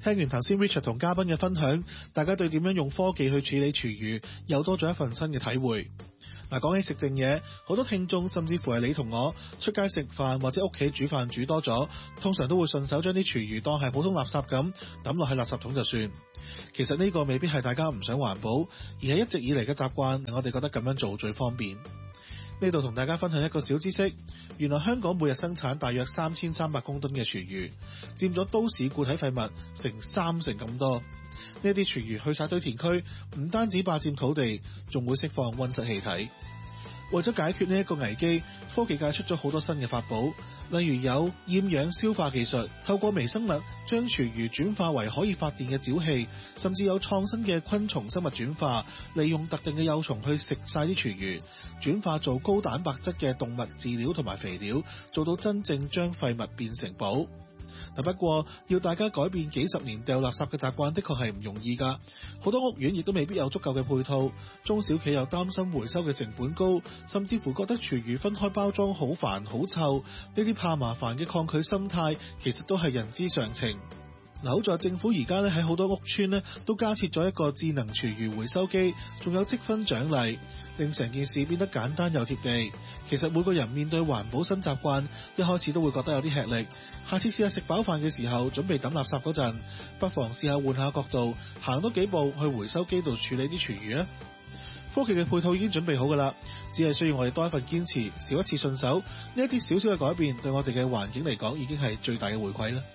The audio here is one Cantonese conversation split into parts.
聽完頭先 Richard 同嘉賓嘅分享，大家對點樣用科技去處理廚餘又多咗一份新嘅體會。嗱，講起食剩嘢，好多聽眾甚至乎係你同我出街食飯或者屋企煮飯煮多咗，通常都會順手將啲廚餘當係普通垃圾咁抌落去垃圾桶就算。其實呢個未必係大家唔想環保，而係一直以嚟嘅習慣令我哋覺得咁樣做最方便。呢度同大家分享一個小知識，原來香港每日生產大約3300公噸嘅廚餘，佔咗都市固體廢物成3成咁多。呢啲廚餘去晒堆填區，唔單止霸佔土地，仲會釋放溫室氣體。為咗解決呢一個危機，科技界出咗好多新嘅法寶，例如有厭氧消化技術，透過微生物將廚餘轉化為可以發電嘅沼氣，甚至有創新嘅昆蟲生物轉化，利用特定嘅幼蟲去食晒啲廚餘，轉化做高蛋白質嘅動物飼料同埋肥料，做到真正將廢物變成寶。不過要大家改變幾十年掉垃圾嘅習慣的確係唔容易㗎，好多屋苑亦都未必有足夠嘅配套，中小企又擔心回收嘅成本高，甚至乎覺得廚餘分開包裝好煩好臭，呢啲怕麻煩嘅抗拒心態其實都係人之常情。好在政府而家喺好多屋邨都加設咗一個智能廚餘回收機，仲有積分獎勵，令成件事變得簡單又貼地。其實每個人面對環保新習慣，一開始都會覺得有啲吃力，下次試下食飽飯嘅時候準備抌垃圾嗰陣，不妨試下換下角度，行多幾步去回收機度處理啲廚餘啊！科技嘅配套已經準備好㗎啦，只係需要我哋多一份堅持，少一次順手，呢一啲少少嘅改變對我哋嘅環境嚟講已經係最大嘅回饋啦。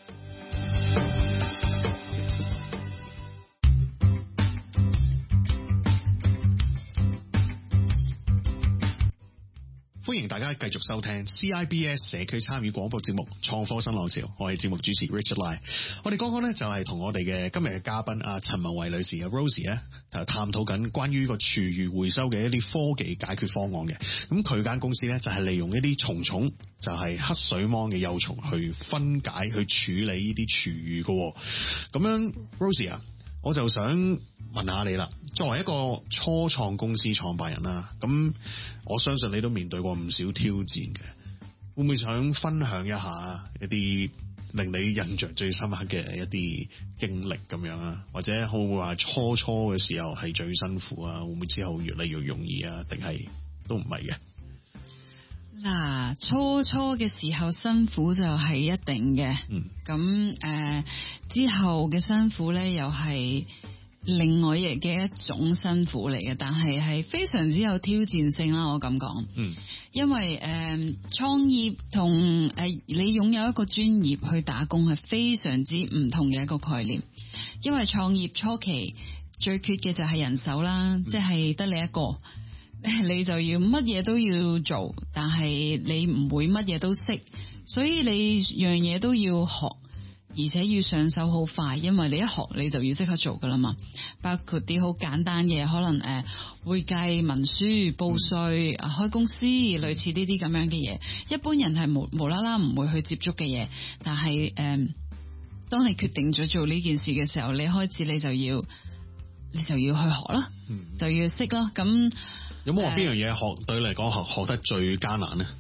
歡迎大家繼續收聽 CIBS 社區參與廣播節目創科新浪潮，我係節目主持 Richard Lai。我哋剛剛就係同我哋嘅今日嘅嘉賓陳文慧女士嘅 Rosie 探討緊關於個廚餘回收嘅一啲科技解決方案嘅。咁佢間公司就係利用一啲蟲就係黑水虻嘅幼蟲去分解去處理呢啲廚餘嘅。咁樣 Rosie 我就想問下你啦，作為一個初創公司創辦人啦，咁我相信你都面對過唔少挑戰嘅，會唔會想分享一下一啲令你印象最深刻嘅一啲經歷咁樣啊？或者會唔會話初嘅時候係最辛苦啊？會唔會之後越嚟越容易啊？定係都唔係嘅？ 嗱，初嘅時候辛苦就係一定嘅，咁之後嘅辛苦咧又係另外嘅一種辛苦嚟嘅，但係非常之有挑戰性啦，我咁講。因為創業同你擁有一個專業去打工係非常之唔同嘅一個概念，因為創業初期最缺嘅就係人手啦，即係得你一個。你就要乜嘢都要做，但係你唔會乜嘢都識，所以你樣嘢都要學，而且要上手好快，因為你一學你就要即刻做噶啦嘛。包括啲好簡單嘅，可能會計、文書、報稅、開公司，類似呢啲咁樣嘅嘢，一般人係無啦啦唔會去接觸嘅嘢。但係當你決定咗做呢件事嘅時候，你開始你就要去學啦，就要識啦。咁有冇話邊樣嘢學對你嚟講學得最艱難呢？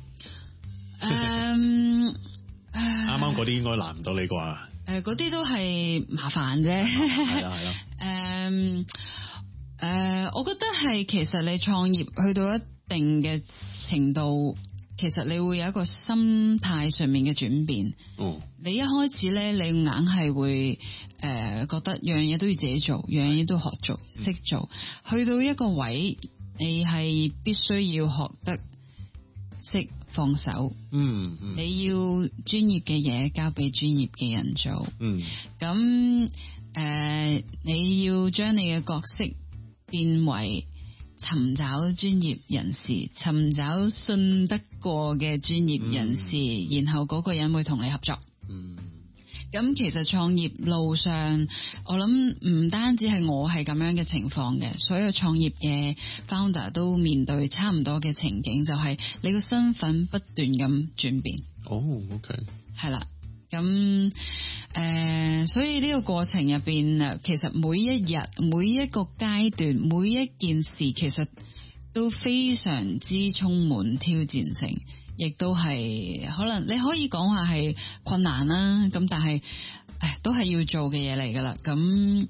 啱啱嗰啲應該難唔到你啩？ 嗰啲都係麻煩啫。係啦。我覺得係其實你創業去到一定嘅程度，其實你會有一個心態上面嘅轉變。你一開始咧，你硬係會覺得樣嘢都要自己做，樣嘢都學做識做，去到一個位。你係必須要學得識放手，你要專業嘅嘢交俾專業嘅人做，咁你要將你嘅角色變為尋找專業人士，尋找信得過嘅專業人士，然後嗰個人會同你合作。咁其實創業路上，我諗唔單止係我係咁樣嘅情況嘅，所有創業嘅 founder 都面對差唔多嘅情景，就係你個身份不斷咁轉變。 OK， 係啦，咁所以呢個過程入邊，其實每一日、每一個階段、每一件事，其實都非常之充滿挑戰性。亦都係可能你可以講話係困難啦，咁但係都係要做嘅嘢嚟噶啦。咁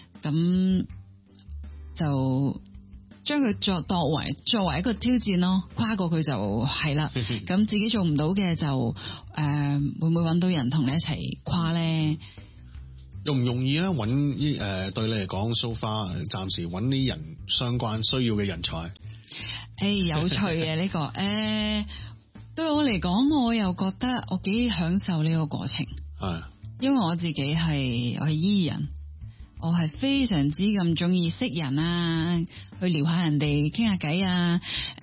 就將佢作為一個挑戰咯，跨過佢就係啦。咁自己做唔到嘅就會唔會揾到人同你一齊跨咧？ 容唔容易咧？揾對你嚟講 so far 暫時揾啲人相關需要嘅人才。 有趣嘅呢個對我嚟講，我又覺得我幾享受呢個過程。係，因為我自己係醫人。我係非常之咁中意識人啊，去聊下人哋，傾下偈啊，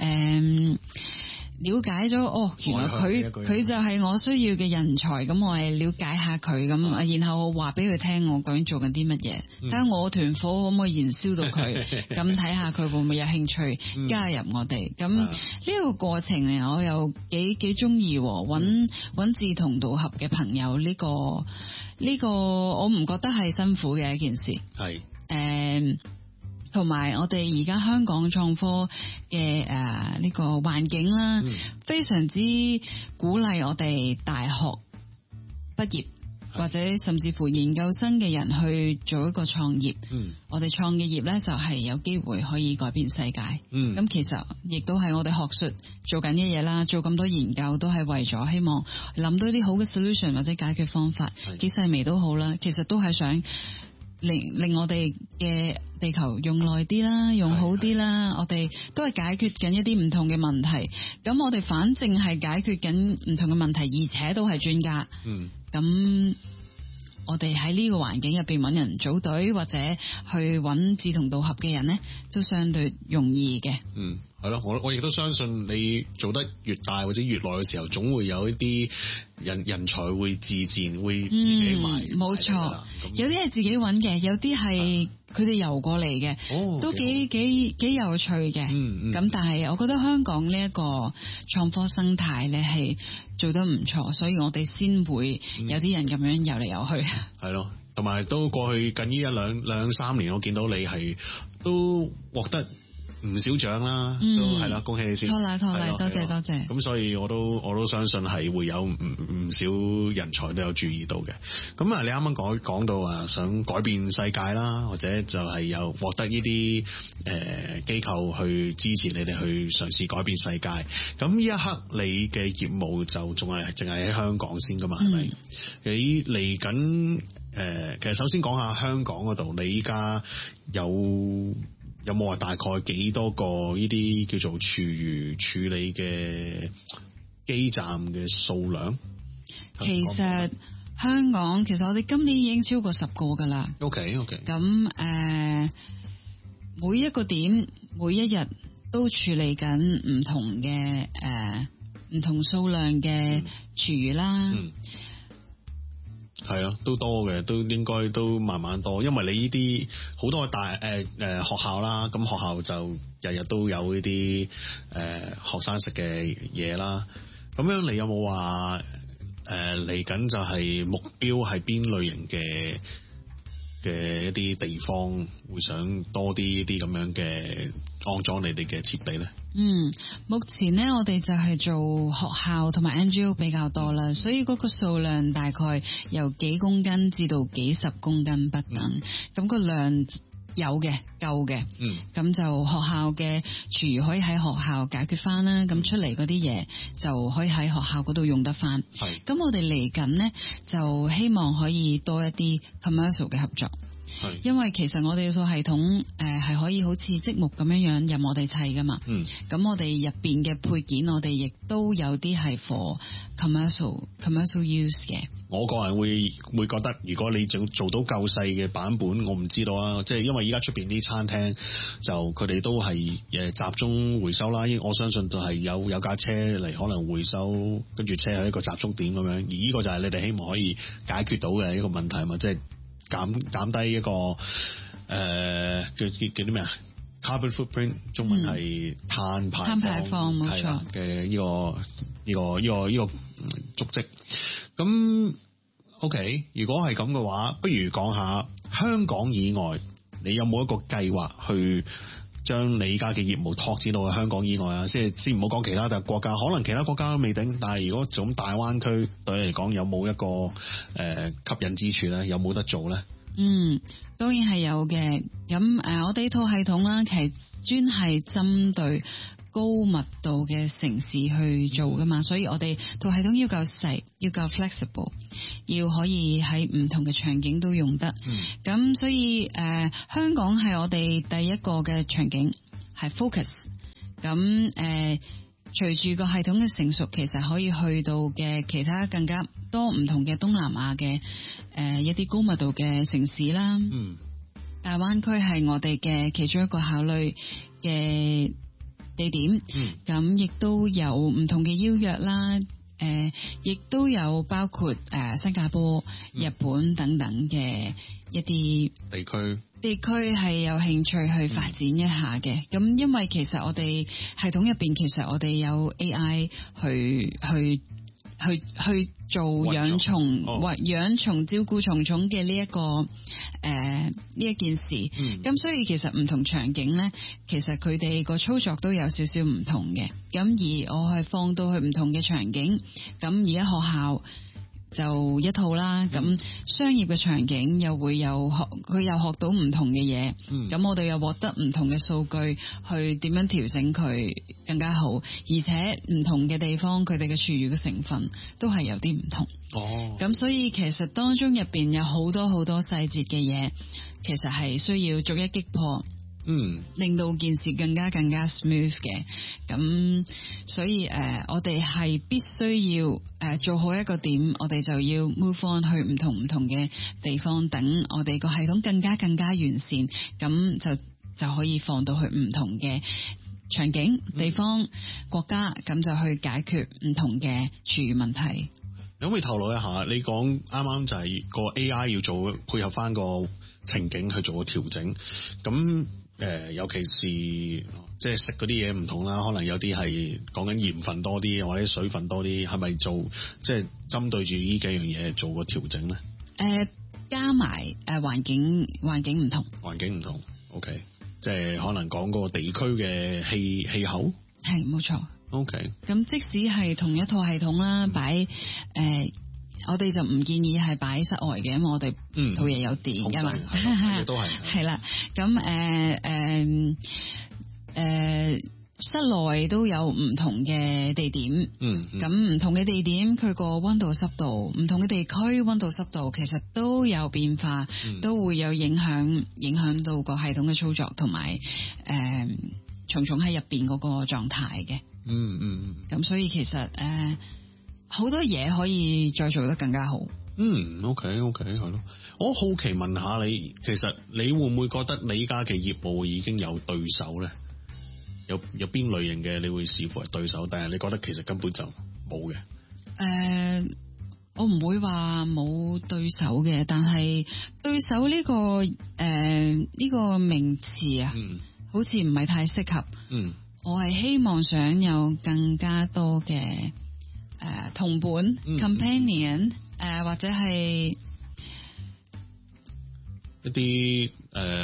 了解咗原來佢就係我需要嘅人才，咁我係了解下佢，咁然後我話俾佢聽我究竟做緊啲乜嘢，睇下我團火可唔可以燃燒到佢，咁睇下佢會唔會有興趣加入我哋。咁呢個過程我又幾中意，揾志同道合嘅朋友，呢個我唔覺得係辛苦嘅一件事。係同埋我哋而家香港創科嘅呢個環境啦，非常之鼓勵我哋大學畢業或者甚至乎研究生嘅人去做一個創業。我哋創嘅業咧就係有機會可以改變世界。咁其實亦都係我哋學術做緊嘅嘢啦，做咁多研究都係為咗希望諗到啲好嘅 solution 或者解決方法，幾細微都好啦。其實都係想令我哋嘅地球用耐啲啦，用好啲啦。我哋都係解決緊一啲唔同嘅問題。咁我哋反正係解決緊唔同嘅問題，而且都係專家。咁我哋喺呢個環境入邊揾人組隊或者去揾志同道合嘅人呢，都相對容易嘅。 係咯，我亦都相信你做得越大或者越耐嘅時候，總會有一啲人才會自薦，會自己買。 冇錯，有啲係自己揾嘅，有啲係佢哋游過嚟嘅，都幾有趣嘅。咁但係我覺得香港呢一個創科生態咧係做得唔錯，所以我哋先會有啲人咁樣游嚟游去。 係咯，同埋都過去近呢兩三年，我見到你係都獲得唔少獎啦，都係啦，恭喜你先。 多謝，多謝。 咁所以我都相信係會有唔少人才都有注意到嘅。咁啊，你啱啱講到啊，想改變世界啦，或者就係有獲得呢啲機構去支持你哋去嘗試改變世界。咁呢一刻你嘅業務就仲係淨係喺香港先噶嘛？係咪？你嚟緊其實首先講下香港嗰度，你依家有冇話大概幾多個呢啲叫做廚餘處理嘅基站嘅數量？ 其實香港其實我哋今年已經超過10個噶啦。OK。咁每一個點每一日都處理緊唔同嘅唔同數量嘅廚餘啦。 係啊，都多嘅，都應該都慢慢多，因為你呢啲好多大學校啦，咁學校就日日都有呢啲學生食嘅嘢啦。咁樣你有冇話嚟緊就係目標係邊類型嘅一啲地方會想多啲呢啲咁樣嘅安裝你哋嘅設備咧？ 目前呢，我哋就係做學校同埋 NGO 比較多啦，所以嗰個數量大概由幾公斤至到幾十公斤不等。咁個量有嘅，夠嘅。咁就學校嘅廚餘可以喺學校解決翻啦，咁出嚟嗰啲嘢就可以喺學校嗰度用得翻。咁我哋嚟緊呢，就希望可以多一啲 commercial 嘅合作。因為其實我哋個系統係可以好似積木咁樣任我哋砌噶嘛。咁我哋入邊嘅配件，我哋亦都有啲係 for commercial use 嘅。 我個人會覺得，如果你做到夠細嘅版本，我唔知道啊。即係因為依家出邊啲餐廳就佢哋都係集中回收啦。我相信就係有架車嚟可能回收，跟住車去一個集中點咁樣。而呢個就係你哋希望可以解決到嘅一個問題嘛，即係減低一個叫啲咩啊 carbon footprint， 中文係碳排放冇錯嘅呢個足跡。咁 OK， 如果係咁嘅話，不如講下香港以外，你有冇一個計劃去將你家嘅業務拓展到去香港以外啊？即係先唔好講其他國家，可能其他國家都未定，但係如果從大灣區對你嚟講有冇一個吸引之處咧？有冇得做咧？ 當然係有嘅。咁我哋呢套系統啦，其實專係針對高密度嘅城市去做噶嘛，所以我哋套系統要夠細，要夠 flexible， 要可以喺唔同嘅場景都用得。咁所以香港係我哋第一個嘅場景係 focus。咁隨住個系統嘅成熟，其實可以去到嘅其他更加多唔同嘅東南亞嘅一啲高密度嘅城市啦。大灣區係我哋嘅其中一個考慮嘅地點。咁亦都有唔同嘅邀約啦。亦都有包括新加坡、日本等等嘅一啲地區係有興趣去發展一下嘅。咁因為其實我哋系統入邊，其實我哋有 AI 去做養蟲養蟲照顧蟲蟲嘅呢一個呢一件事。咁所以其實唔同場景咧，其實佢哋個操作都有少少唔同嘅。咁而我係放到去唔同嘅場景，咁而家學校就一套啦，咁商業嘅場景又會有佢又學到唔同嘅嘢。咁我哋又獲得唔同嘅數據，去點樣調整佢更加好，而且唔同嘅地方佢哋嘅廚餘嘅成分都係有啲唔同。咁所以其實當中入邊有好多好多細節嘅嘢，其實係需要逐一擊破。令到件事更加 smooth 嘅。咁所以我哋係必須要做好一個點，我哋就要 move on 去唔同嘅地方，等我哋個系統更加完善，咁就可以放到去唔同嘅場景、地方、國家，咁就去解決唔同嘅廚餘問題。 你可唔可以透露一下？你講啱啱就係個 AI 要做配合翻個情景去做個調整，咁尤其是即係食嗰啲嘢唔同啦，可能有啲係講緊鹽分多啲，或者水分多啲，係咪做即係針對住呢幾樣嘢做個調整咧？ 加埋環境唔同，環境唔同 ，OK， 即係可能講嗰個地區嘅氣候， 係冇錯 ，OK。咁即使係同一套系統啦，擺我哋就唔建議係擺室外嘅，因為我哋套嘢有電㗎嘛， 都係係啦。咁室內都有唔同嘅地點，咁唔同嘅地點佢個溫度濕度，唔同嘅地區溫度濕度其實都有變化，都會有影響到個系統嘅操作，同埋蟲蟲喺入邊嗰個狀態嘅。咁所以其實好多嘢可以再做得更加好。 OK， 係咯。我好奇問下你，其實你會唔會覺得你依家嘅業務已經有對手咧？有邊類型嘅你會視乎為對手，但係你覺得其實根本就冇嘅？ 我唔會話冇對手嘅，但係對手呢個名詞啊，好似唔係太適合。我係希望想有更加多嘅同伴 companion， 或者係一啲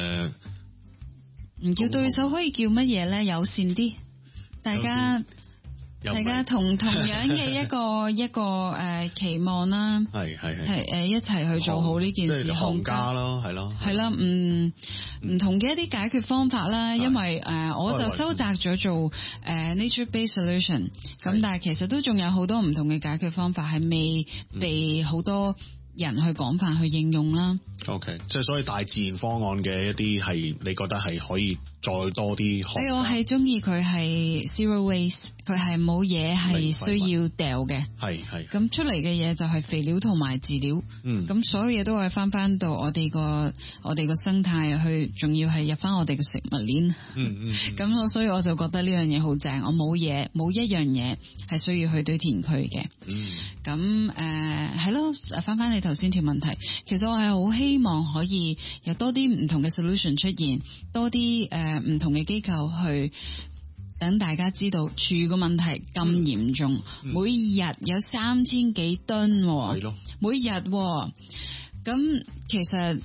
唔叫對手，可以叫乜嘢咧？友善啲，大家同樣嘅一個期望啦，係一齊去做好呢件事， 行家咯，係咯， 唔同嘅一啲解決方法啦。因為我就收窄咗做nature-based solution， 咁但係其實都仲有好多唔同嘅解決方法係未被好多人去廣泛去應用啦。 OK， 即係所以大自然方案嘅一啲係你覺得係可以再多啲學。 我係中意佢係 zero waste， 佢係冇嘢係需要掉嘅。係咁出嚟嘅嘢就係肥料同埋飼料。咁所有嘢都係翻到我哋個生態去，仲要係入翻我哋嘅食物鏈。咁所以我就覺得呢樣嘢好正。我冇一樣嘢係需要去堆填區嘅。咁係咯，翻你頭先條問題，其實我係好希望可以有多啲唔同嘅 solution 出現，多啲唔同嘅機構去等大家知道廚餘個問題咁嚴重，每日有3000幾噸，係咯，每日咁其實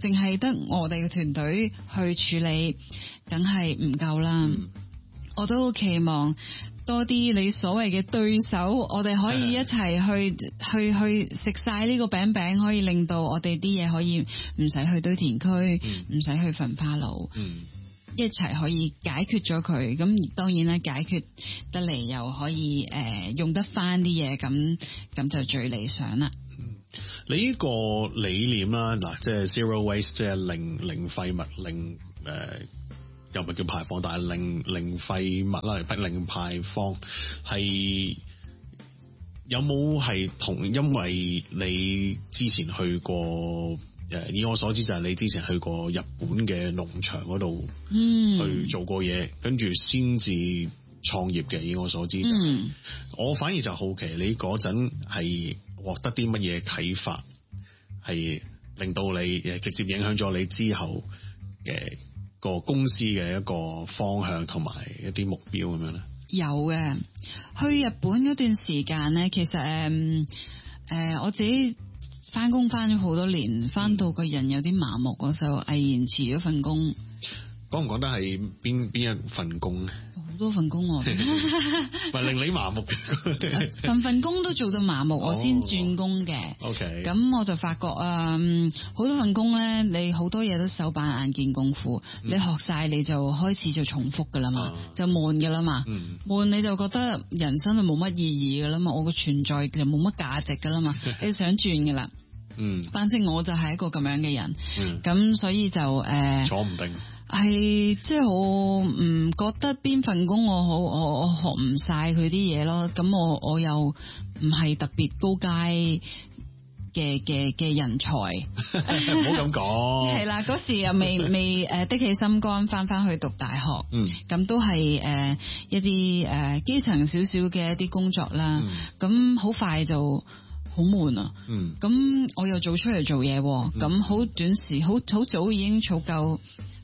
淨係得我哋嘅團隊去處理，梗係唔夠啦。我都期望多啲你所謂嘅對手，我哋可以一齊去食晒呢個餅餅，可以令到我哋啲嘢可以唔使去堆填區，唔使去焚化爐，一齊可以解決咗佢。咁當然啦，解決得嚟又可以用得翻啲嘢，咁就最理想啦。 你呢個理念啦，嗱，即係 zero waste， 即係零廢物，零又唔係叫排放，但係零廢物啦，零排放係有冇係因為你之前去過以我所知就係你之前去過日本嘅農場嗰度去做過嘢，跟住先至創業嘅。以我所知，我反而就好奇你嗰陣係獲得啲乜嘢啟發，係令到你直接影響咗你之後嘅個公司嘅一個方向同埋一啲目標咁樣咧？ 有嘅，去日本嗰段時間咧，其實我自己翻工翻咗好多年，翻到個人有啲麻木，我就毅然辭咗份工。 講唔講得係邊一份工咧？ 好多份工喎， 唔係令你麻木嘅， 份工都做到麻木，我先轉工嘅。 OK， 咁我就發覺好多份工咧，你好多嘢都手板眼見功夫，你學晒你就開始就重複噶啦嘛，就悶噶啦嘛，悶你就覺得人生就冇乜意義噶啦嘛，我個存在就冇乜價值噶啦嘛，你想轉噶啦。反正我就係一個咁樣嘅人，咁所以就坐唔定。 係即係我唔覺得邊份工我學唔晒佢啲嘢咯，咁我又唔係特別高階嘅人才， 唔好咁講。 係啦，嗰時又未的起心肝翻去讀大學，咁都係一啲基層少少嘅一啲工作啦，咁好快就好悶啊，咁我又做出嚟做嘢，咁好短時好早已經儲夠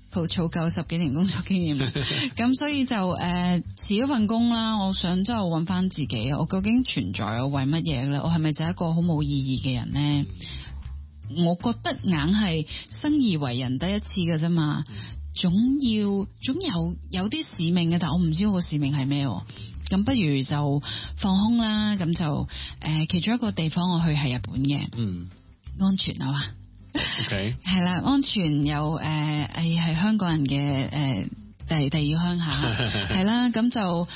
10幾年工作經驗，咁所以就辭咗份工啦。我想之後揾翻自己，我究竟存在我為乜嘢咧？我係咪就係一個好冇意義嘅人咧？我覺得硬係生而為人得一次嘅啫嘛，總有啲使命嘅，但我唔知我個使命係咩。咁不如就放空啦。咁就其中一個地方我去係日本嘅，安全啊嘛。 OK， 係啦，安全有係香港人嘅第二鄉下，係啦，咁就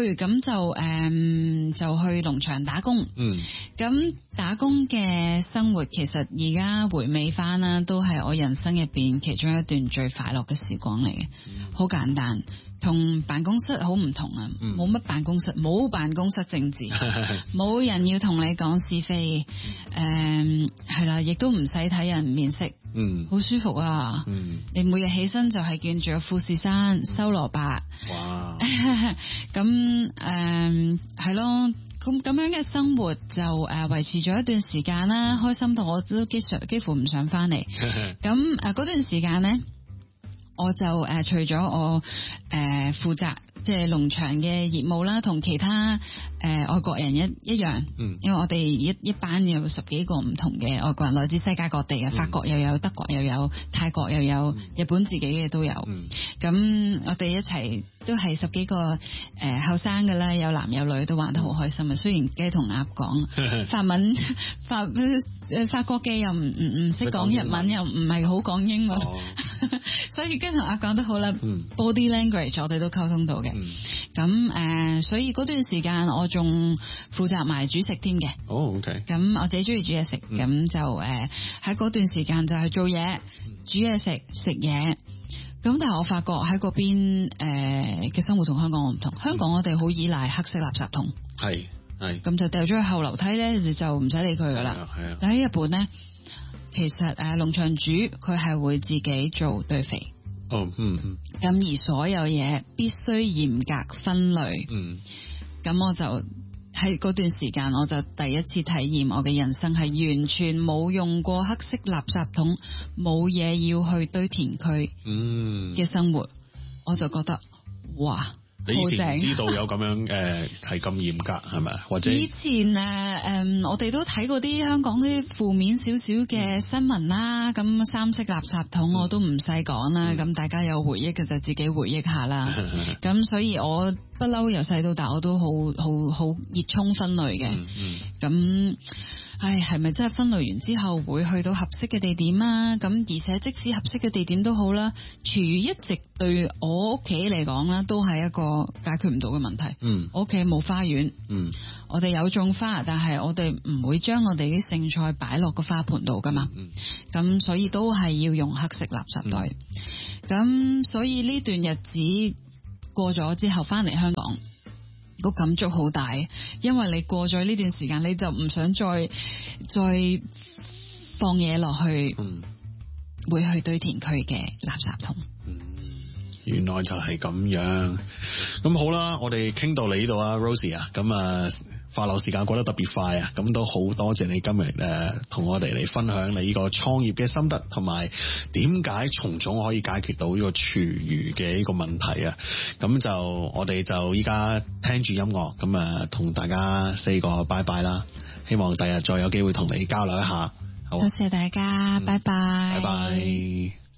去農場打工。咁打工嘅生活其實而家回味翻啦，都係我人生入邊其中一段最快樂嘅時光嚟嘅。好簡單，同辦公室好唔同啊！冇乜辦公室，冇辦公室政治，冇人要同你講是非，係啦，亦都唔使睇人面色，好舒服啊！你每日起身就係見住個富士山、收蘿蔔， 哇！ 咁係咯，咁樣嘅生活就維持咗一段時間啦，開心到我都幾乎唔想翻嚟。咁嗰段時間咧，我就除咗我負責即係農場嘅業務啦，同其他外國人一樣，因為我哋一班有10幾個唔同嘅外國人，來自世界各地嘅，法國又有，德國又有，泰國又有，日本自己嘅都有。咁我哋一齊都係10幾個後生嘅啦，有男有女，都玩得好開心啊！雖然雞同鴨講法文，法國嘅又唔識講日文，又唔係好講英文，所以雞同鴨講得好啦。Body language 我哋都溝通到嘅。咁所以嗰段時間我仲負責埋煮食添嘅。 OK。咁我自己中意煮嘢食，咁就喺嗰段時間就係做嘢、煮嘢食嘢。咁但係我發覺喺嗰邊嘅生活同香港我唔同。香港我哋好依賴黑色垃圾桶，係咁就掉咗去後樓梯咧，就唔使理佢噶啦。但喺日本咧，其實農場主佢係會自己做堆肥。咁而所有嘢必須嚴格分類。咁我就喺嗰段時間，我就第一次體驗我嘅人生係完全冇用過黑色垃圾桶，冇嘢要去堆填區嘅生活。我就覺得哇， 你以前唔知道有咁樣係咁嚴格係咪？或者以前我哋都睇過啲香港啲負面少少嘅新聞啦，咁三色垃圾桶我都唔使講啦，咁大家有回憶嘅就自己回憶下啦。咁所以我不嬲由細到大我都好熱衷分類嘅。咁係咪真係分類完之後會去到合適嘅地點啊？咁而且即使合適嘅地點都好啦，廚餘一直對我屋企嚟講啦，都係一個解決唔到嘅問題。我屋企冇花園，我哋有種花，但係我哋唔會將我哋啲剩菜擺落個花盆度噶嘛。咁所以都係要用黑色垃圾袋。咁所以呢段日子過咗之後，翻嚟香港，個感觸好大，因為你過咗呢段時間，你就唔想再放嘢落去，會去堆填區嘅垃圾桶。 原來就係咁樣。咁好啦，我哋傾到你呢度啊 Rosie 啊，咁快樂時間過得特別快啊，咁都好多謝你今日同我哋嚟分享你呢個創業嘅心得，同埋點解蟲種可以解決到呢個廚餘嘅呢個問題啊。咁就我哋就依家聽住音樂，咁同大家 say 個拜拜啦，希望第日再有機會同你交流一下。好， 多謝大家，拜拜， 拜拜。